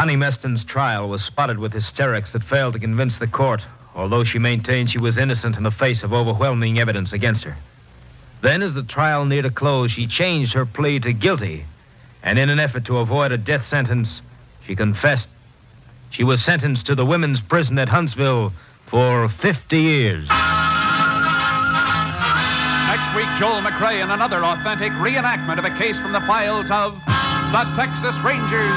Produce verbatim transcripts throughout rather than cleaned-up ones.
Connie Meston's trial was spotted with hysterics that failed to convince the court, although she maintained she was innocent in the face of overwhelming evidence against her. Then, as the trial neared a close, she changed her plea to guilty, and in an effort to avoid a death sentence, she confessed. She was sentenced to the women's prison at Huntsville for fifty years. Next week, Joel McCrea in another authentic reenactment of a case from the files of the Texas Rangers.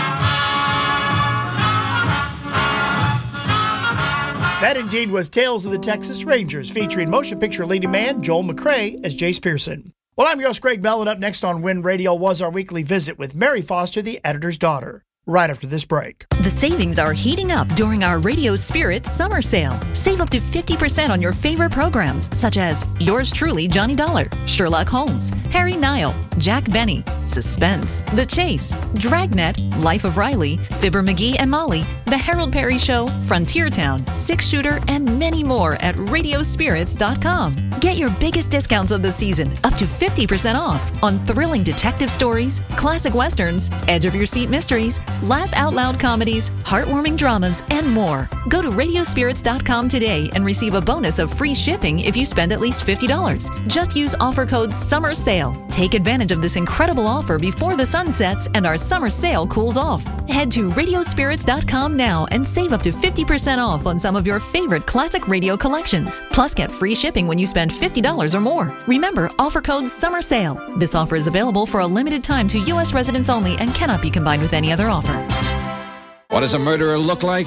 That indeed was Tales of the Texas Rangers, featuring motion picture leading man Joel McCrea as Jace Pearson. Well, I'm your host, Greg Bell, and up next on Win Radio was our weekly visit with Mary Foster, the editor's daughter. Right after this break. The savings are heating up during our Radio Spirit summer sale. Save up to fifty percent on your favorite programs, such as Yours Truly, Johnny Dollar, Sherlock Holmes, Harry Nile, Jack Benny, Suspense, The Chase, Dragnet, Life of Riley, Fibber McGee and Molly, The Harold Perry Show, Frontier Town, Six Shooter, and many more at radio spirits dot com. Get your biggest discounts of the season, up to fifty percent off, on thrilling detective stories, classic westerns, edge-of-your-seat mysteries, laugh-out-loud comedies, heartwarming dramas, and more. Go to radio spirits dot com today and receive a bonus of free shipping if you spend at least fifty dollars. Just use offer code SUMMERSALE. Take advantage of this incredible offer before the sun sets and our summer sale cools off. Head to radio spirits dot com now and save up to fifty percent off on some of your favorite classic radio collections. Plus, get free shipping when you spend fifty dollars or more. Remember, offer code SUMMERSALE. This offer is available for a limited time to U S residents only and cannot be combined with any other offer. What does a murderer look like?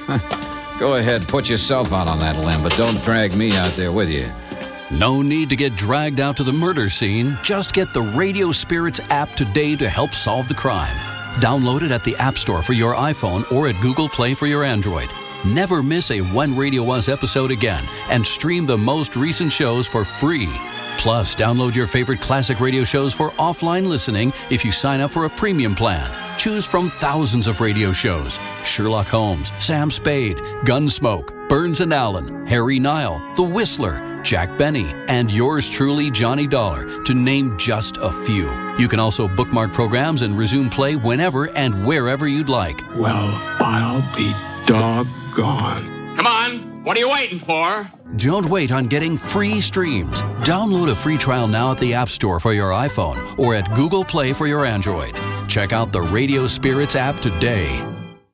Go ahead, put yourself out on that limb, but don't drag me out there with you. No need to get dragged out to the murder scene. Just get the Radio Spirits app today to help solve the crime. Download it at the App Store for your iPhone or at Google Play for your Android. Never miss a When Radio Was episode again and stream the most recent shows for free. Plus, download your favorite classic radio shows for offline listening if you sign up for a premium plan. Choose from thousands of radio shows: Sherlock Holmes, Sam Spade, Gunsmoke, Burns and Allen, Harry Nile, The Whistler, Jack Benny, and yours truly, Johnny Dollar, to name just a few. You can also bookmark programs and resume play whenever and wherever you'd like. Well, I'll be doggone. Come on, what are you waiting for? Don't wait on getting free streams. Download a free trial now at the App Store for your iPhone or at Google Play for your Android. Check out the Radio Spirits app today.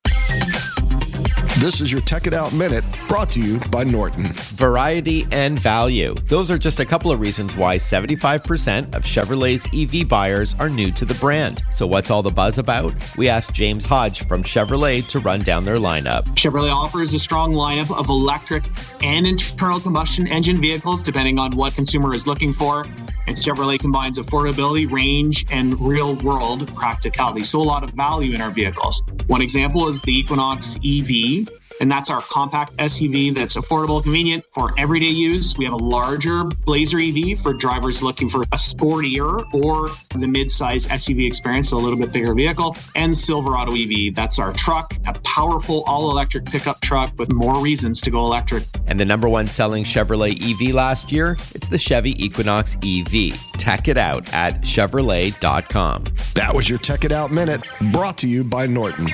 This is your Tech It Out Minute, brought to you by Norton. Variety and value. Those are just a couple of reasons why seventy-five percent of Chevrolet's E V buyers are new to the brand. So what's all the buzz about? We asked James Hodge from Chevrolet to run down their lineup. Chevrolet offers a strong lineup of electric and internal combustion engine vehicles, depending on what consumer is looking for. And Chevrolet combines affordability, range, and real-world practicality. So a lot of value in our vehicles. One example is the Equinox E V, and that's our compact S U V that's affordable, convenient for everyday use. We have a larger Blazer E V for drivers looking for a sportier or the mid-size S U V experience, so a little bit bigger vehicle. And Silverado E V, that's our truck, a powerful all-electric pickup truck with more reasons to go electric. And the number one selling Chevrolet E V last year, it's the Chevy Equinox E V. Tech it out at Chevrolet dot com. That was your Tech It Out Minute, brought to you by Norton.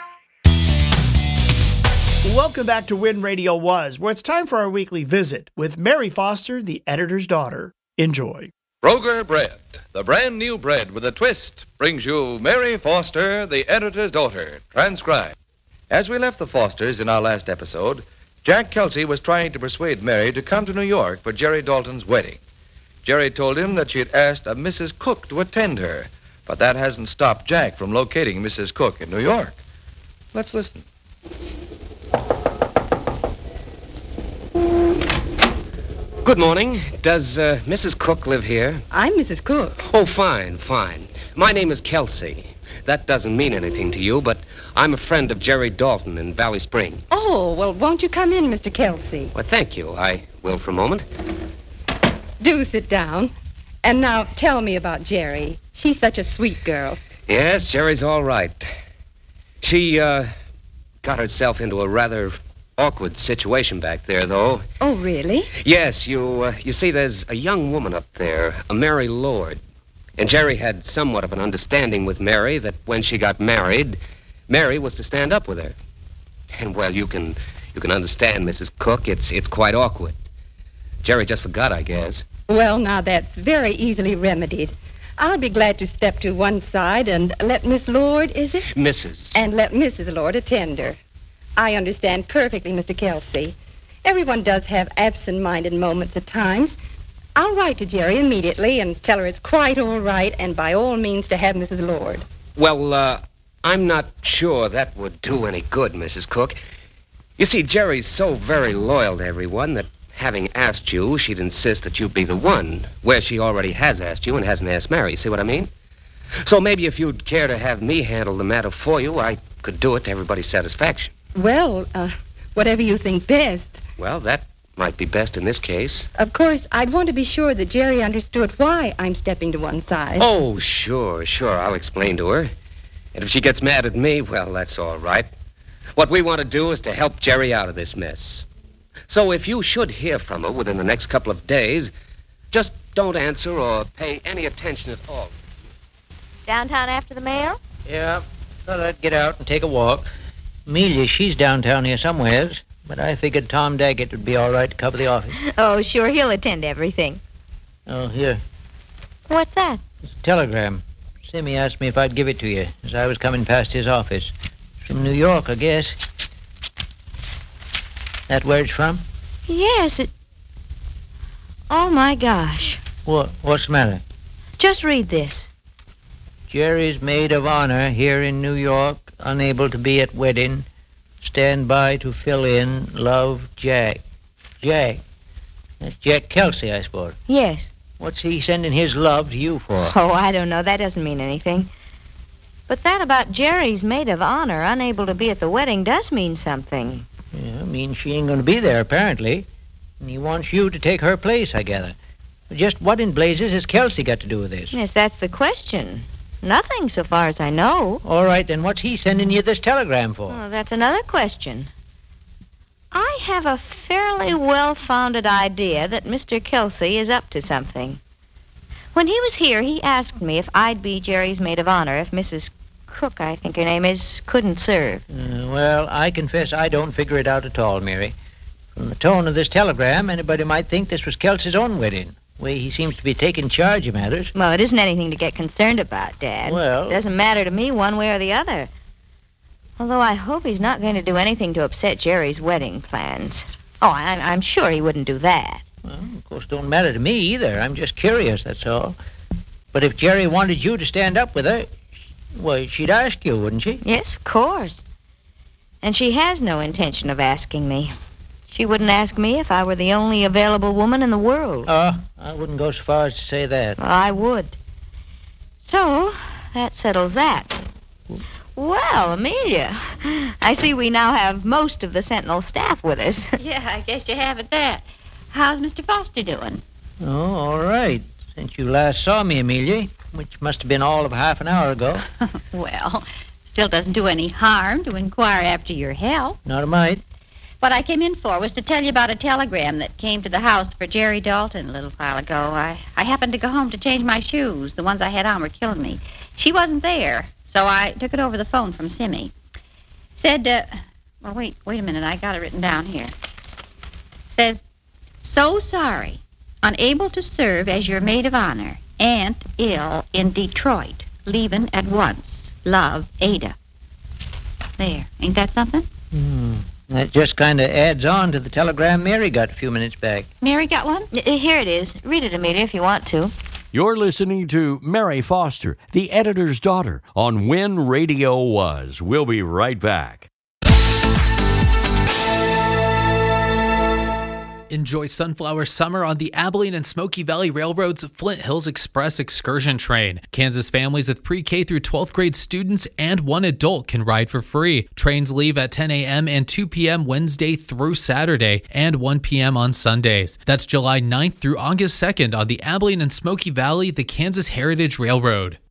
Welcome back to Win Radio Was, where it's time for our weekly visit with Mary Foster, the editor's daughter. Enjoy. Kroger Bread, the brand new bread with a twist, brings you Mary Foster, the editor's daughter, transcribed. As we left the Fosters in our last episode, Jack Kelsey was trying to persuade Mary to come to New York for Jerry Dalton's wedding. Jerry told him that she had asked a Missus Cook to attend her, but that hasn't stopped Jack from locating Missus Cook in New York. Let's listen. Good morning. Does uh, Missus Cook live here? I'm Missus Cook. Oh, fine, fine. My name is Kelsey. That doesn't mean anything to you, but I'm a friend of Jerry Dalton in Valley Springs. Oh, well, won't you come in, Mister Kelsey? Well, thank you. I will for a moment. Do sit down. And now tell me about Jerry. She's such a sweet girl. Yes, Jerry's all right. She, uh, got herself into a rather awkward situation back there, though. Oh, really? Yes, you, uh, you see, there's a young woman up there, a Mary Lord. And Jerry had somewhat of an understanding with Mary that when she got married, Mary was to stand up with her. And, well, you can you can understand, Missus Cook. It's it's quite awkward. Jerry just forgot, I guess. Well, now, that's very easily remedied. I'll be glad to step to one side and let Miss Lord, is it? Missus And let Missus Lord attend her. I understand perfectly, Mister Kelsey. Everyone does have absent-minded moments at times. I'll write to Jerry immediately and tell her it's quite all right and by all means to have Missus Lord. Well, uh, I'm not sure that would do any good, Missus Cook. You see, Jerry's so very loyal to everyone that having asked you, she'd insist that you be the one, where she already has asked you and hasn't asked Mary. See what I mean? So maybe if you'd care to have me handle the matter for you, I could do it to everybody's satisfaction. Well, uh, whatever you think best. Well, that might be best in this case. Of course, I'd want to be sure that Jerry understood why I'm stepping to one side. Oh, sure, sure. I'll explain to her. And if she gets mad at me, well, that's all right. What we want to do is to help Jerry out of this mess. So if you should hear from her within the next couple of days, just don't answer or pay any attention at all. Downtown after the mail? Yeah, thought I'd get out and take a walk. Amelia, she's downtown here somewheres, but I figured Tom Daggett would be all right to cover the office. Oh, sure, he'll attend to everything. Oh, here. What's that? It's a telegram. Simmy asked me if I'd give it to you as I was coming past his office. It's from New York, I guess. That where it's from? Yes, it... Oh, my gosh. What? What's the matter? Just read this. Jerry's maid of honor here in New York, unable to be at wedding. Stand by to fill in. Love, Jack. Jack? That's Jack Kelsey, I suppose. Yes. What's he sending his love to you for? Oh, I don't know. That doesn't mean anything. But that about Jerry's maid of honor unable to be at the wedding does mean something. Yeah, means she ain't going to be there, apparently. And he wants you to take her place, I gather. Just what in blazes has Kelsey got to do with this? Yes, that's the question. Nothing, so far as I know. All right, then what's he sending you this telegram for? Oh, that's another question. I have a fairly well-founded idea that Mister Kelsey is up to something. When he was here, he asked me if I'd be Jerry's maid of honor if Missus Cook, I think her name is, couldn't serve. Uh, well, I confess I don't figure it out at all, Mary. From the tone of this telegram, anybody might think this was Kelsey's own wedding. The way he seems to be taking charge of matters. Well, it isn't anything to get concerned about, Dad. Well... It doesn't matter to me one way or the other. Although I hope he's not going to do anything to upset Jerry's wedding plans. Oh, I, I'm sure he wouldn't do that. Well, of course, it don't matter to me either. I'm just curious, that's all. But if Jerry wanted you to stand up with her, well, she'd ask you, wouldn't she? Yes, of course. And she has no intention of asking me. She wouldn't ask me if I were the only available woman in the world. Oh, uh, I wouldn't go so far as to say that. Well, I would. So, that settles that. Well, Amelia, I see we now have most of the Sentinel staff with us. Yeah, I guess you have at that. How's Mister Foster doing? Oh, all right. Since you last saw me, Amelia, which must have been all of half an hour ago. Well, still doesn't do any harm to inquire after your health. Not a mite. What I came in for was to tell you about a telegram that came to the house for Jerry Dalton a little while ago. I, I happened to go home to change my shoes. The ones I had on were killing me. She wasn't there, so I took it over the phone from Simmy. Said, uh, well, wait, wait a minute. I got it written down here. Says, so sorry, unable to serve as your maid of honor. Aunt ill in Detroit. Leaving at once. Love, Ada. There. Ain't that something? Hmm. That just kind of adds on to the telegram Mary got a few minutes back. Mary got one? Here it is. Read it, Amelia, if you want to. You're listening to Mary Foster, the editor's daughter, on When Radio Was. We'll be right back. Enjoy Sunflower Summer on the Abilene and Smoky Valley Railroad's Flint Hills Express excursion train. Kansas families with pre-K through twelfth grade students and one adult can ride for free. Trains leave at ten a.m. and two p.m. Wednesday through Saturday and one p.m. on Sundays. That's July ninth through August second on the Abilene and Smoky Valley, the Kansas Heritage Railroad.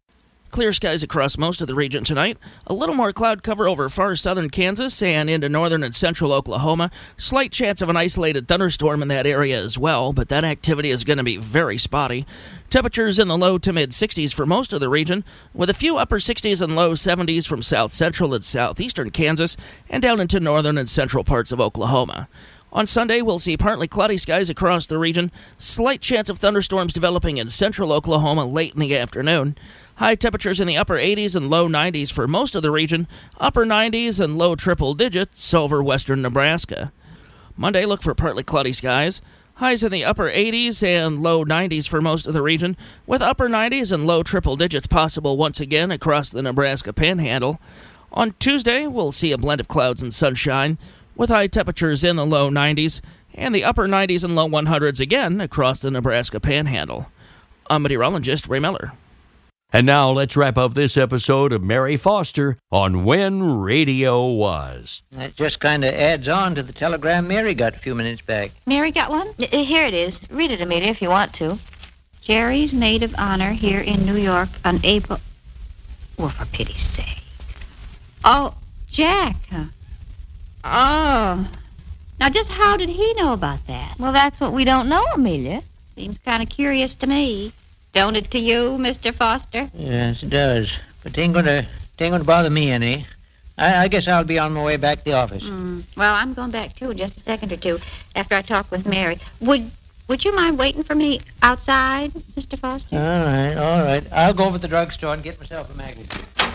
Clear skies across most of the region tonight. A little more cloud cover over far southern Kansas and into northern and central Oklahoma. Slight chance of an isolated thunderstorm in that area as well, but that activity is going to be very spotty. Temperatures in the low to mid sixties for most of the region, with a few upper sixties and low seventies from south central and southeastern Kansas and down into northern and central parts of Oklahoma. On Sunday, we'll see partly cloudy skies across the region. Slight chance of thunderstorms developing in central Oklahoma late in the afternoon. High temperatures in the upper eighties and low nineties for most of the region. Upper nineties and low triple digits over western Nebraska. Monday, look for partly cloudy skies. Highs in the upper eighties and low nineties for most of the region, with upper nineties and low triple digits possible once again across the Nebraska Panhandle. On Tuesday, we'll see a blend of clouds and sunshine, with high temperatures in the low nineties and the upper nineties and low hundreds again across the Nebraska Panhandle. I'm meteorologist Ray Miller. And now let's wrap up this episode of Mary Foster on When Radio Was. That just kind of adds on to the telegram Mary got a few minutes back. Mary got one? Uh, Here it is. Read it, Amelia, if you want to. Jerry's maid of honor here in New York, unable... Well, for pity's sake. Oh, Jack, huh? Oh. Now, just how did he know about that? Well, that's what we don't know, Amelia. Seems kind of curious to me. Don't it to you, Mister Foster? Yes, it does. But it ain't gonna, it ain't gonna bother me any. I, I guess I'll be on my way back to the office. Mm. Well, I'm going back, too, in just a second or two, after I talk with Mary. Would would you mind waiting for me outside, Mister Foster? All right, all right. I'll go over to the drugstore and get myself a magazine.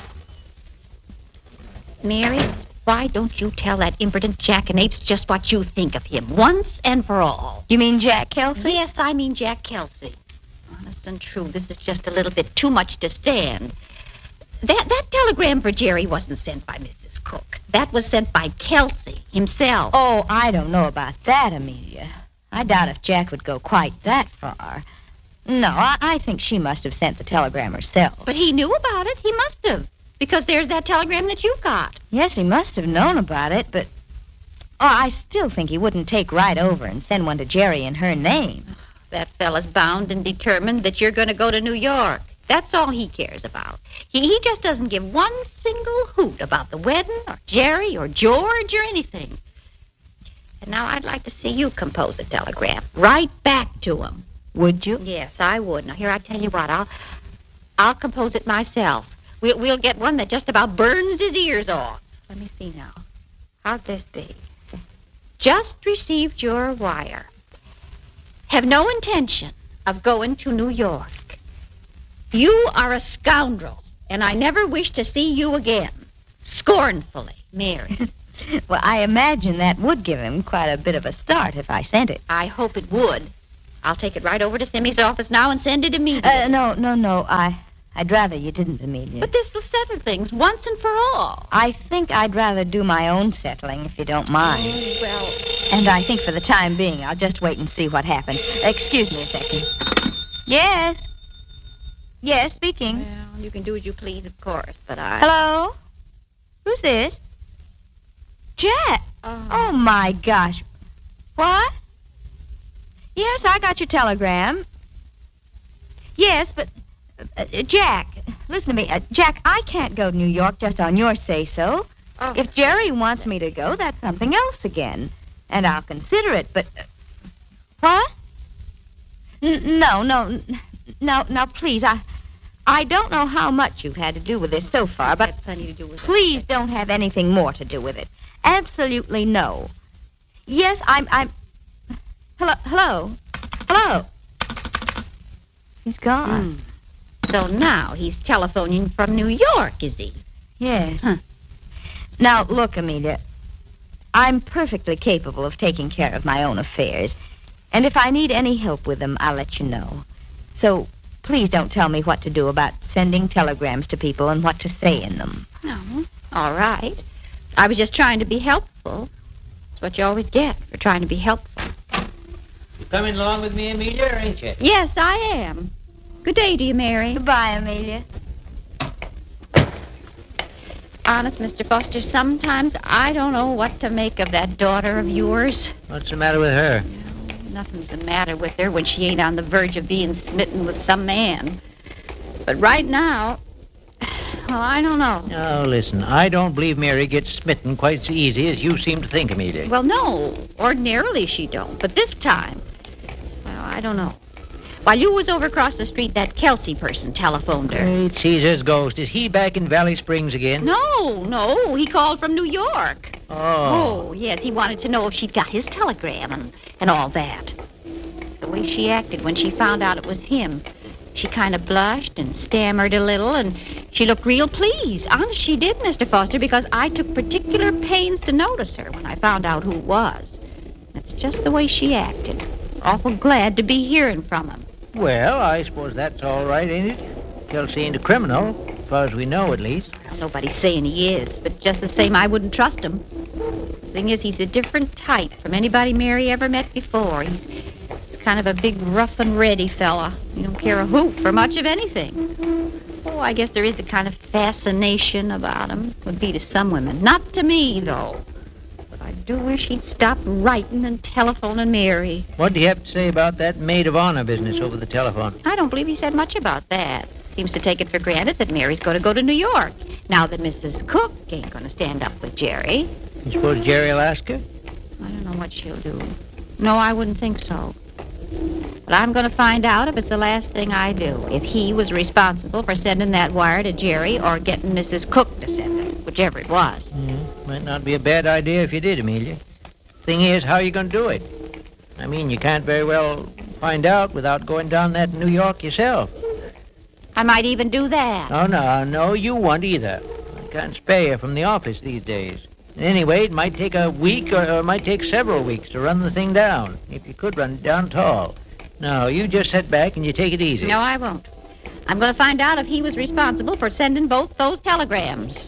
Mary, why don't you tell that impotent jackanapes just what you think of him, once and for all? You mean Jack Kelsey? Yes, I mean Jack Kelsey. Honest and true, this is just a little bit too much to stand. That that telegram for Jerry wasn't sent by Missus Cook. That was sent by Kelsey himself. Oh, I don't know about that, Amelia. I doubt if Jack would go quite that far. No, I, I think she must have sent the telegram herself. But he knew about it. He must have. Because there's that telegram that you got. Yes, he must have known about it, but... Oh, I still think he wouldn't take right over and send one to Jerry in her name. That fella's bound and determined that you're going to go to New York. That's all he cares about. He, he just doesn't give one single hoot about the wedding or Jerry or George or anything. And now I'd like to see you compose a telegram right back to him. Would you? Yes, I would. Now, here, I tell you what, I'll I'll compose it myself. We'll, we'll get one that just about burns his ears off. Let me see now. How'd this be? Just received your wire. Have no intention of going to New York. You are a scoundrel, and I never wish to see you again. Scornfully, Mary. Well, I imagine that would give him quite a bit of a start if I sent it. I hope it would. I'll take it right over to Simmy's office now and send it immediately. Uh, no, no, no. I, I'd rather you didn't, Amelia. But this will settle things once and for all. I think I'd rather do my own settling, if you don't mind. Oh, well... And I think for the time being, I'll just wait and see what happens. Excuse me a second. Yes? Yes, speaking. Well, you can do as you please, of course, but I... Hello? Who's this? Jack. Oh. Oh, my gosh. What? Yes, I got your telegram. Yes, but... Uh, Jack, listen to me. Uh, Jack, I can't go to New York just on your say-so. Oh. If Jerry wants me to go, that's something else again. And I'll consider it, but... Uh, what? N- no, no, no, no, please, I... I don't know how much you've had to do with this so far, but plenty to do with please it. don't have anything more to do with it. Absolutely no. Yes, I'm... I'm... Hello? Hello? Hello? He's gone. Mm. So now he's telephoning from New York, is he? Yes. Huh. Now, look, Amelia, I'm perfectly capable of taking care of my own affairs. And if I need any help with them, I'll let you know. So... please don't tell me what to do about sending telegrams to people and what to say in them. No, all right. I was just trying to be helpful. That's what you always get for trying to be helpful. You coming along with me, Amelia, or ain't you? Yes, I am. Good day to you, Mary. Goodbye, Amelia. Honest, Mister Foster, sometimes I don't know what to make of that daughter of yours. What's the matter with her? Nothing's the matter with her when she ain't on the verge of being smitten with some man. But right now, Well, I don't know. Now, listen, I don't believe Mary gets smitten quite so easy as you seem to think, Amelia. Well, no. Ordinarily she don't. But this time, well, I don't know. While you was over across the street, that Kelsey person telephoned her. Great Caesar's ghost. Is he back in Valley Springs again? No, no. He called from New York. Oh. Oh, yes. He wanted to know if she'd got his telegram and, and all that. The way she acted when she found out it was him. She kind of blushed and stammered a little, and she looked real pleased. Honest, she did, Mister Foster, because I took particular pains to notice her when I found out who it was. That's just the way she acted. Awful glad to be hearing from him. Well, I suppose that's all right, ain't it? Kelsey ain't a criminal, as far as we know, at least. Well, nobody's saying he is, but just the same, I wouldn't trust him. The thing is, he's a different type from anybody Mary ever met before. He's, he's kind of a big, rough and ready fella. He don't care a hoot for much of anything. Oh, I guess there is a kind of fascination about him. Would be to some women. Not to me, though. I do wish he'd stop writing and telephoning Mary. What do you have to say about that maid of honor business over the telephone? I don't believe he said much about that. Seems to take it for granted that Mary's going to go to New York. Now that Missus Cook ain't going to stand up with Jerry. You suppose Jerry will ask her? I don't know what she'll do. No, I wouldn't think so. But I'm going to find out if it's the last thing I do. If he was responsible for sending that wire to Jerry or getting Missus Cook to send it, whichever it was. Mm. Might not be a bad idea if you did, Amelia. Thing is, how are you going to do it? I mean, you can't very well find out without going down that New York yourself. I might even do that. Oh, no, no, you won't either. I can't spare you from the office these days. Anyway, it might take a week or, or it might take several weeks to run the thing down, if you could run it down at all. No, you just sit back and you take it easy. No, I won't. I'm going to find out if he was responsible for sending both those telegrams.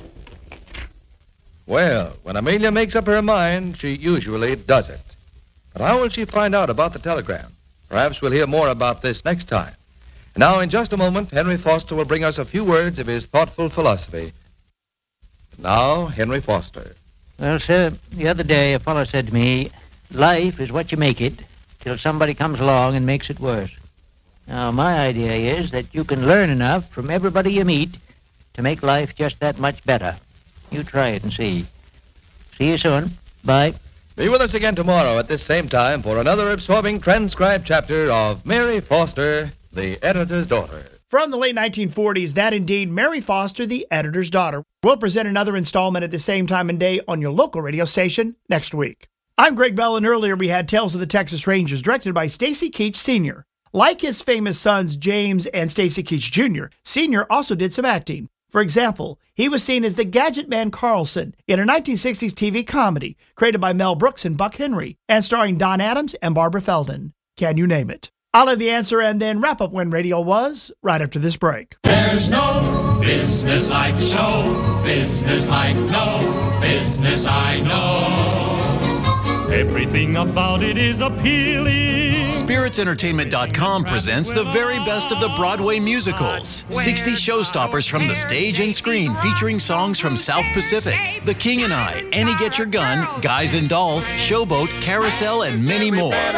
Well, when Amelia makes up her mind, she usually does it. But how will she find out about the telegram? Perhaps we'll hear more about this next time. Now, in just a moment, Henry Foster will bring us a few words of his thoughtful philosophy. Now, Henry Foster. Well, sir, the other day a fellow said to me, life is what you make it till somebody comes along and makes it worse. Now, my idea is that you can learn enough from everybody you meet to make life just that much better. You try it and see. See you soon. Bye. Be with us again tomorrow at this same time for another absorbing transcribed chapter of Mary Foster, the Editor's Daughter. From the late nineteen forties, that indeed, Mary Foster, the Editor's Daughter. We'll present another installment at the same time and day on your local radio station next week. I'm Greg Bell, and earlier we had Tales of the Texas Rangers, directed by Stacy Keach Senior Like his famous sons, James and Stacy Keach Junior, Senior also did some acting. For example, he was seen as the Gadget Man Carlson in a nineteen sixties T V comedy created by Mel Brooks and Buck Henry and starring Don Adams and Barbara Feldon. Can you name it? I'll have the answer and then wrap up When Radio Was right after this break. There's no business like show business like no business I know. Everything about it is appealing. Spirits Entertainment dot com presents the very best of the Broadway musicals. sixty showstoppers from the stage and screen featuring songs from South Pacific, The King and I, Annie Get Your Gun, Guys and Dolls, Showboat, Carousel, and many more.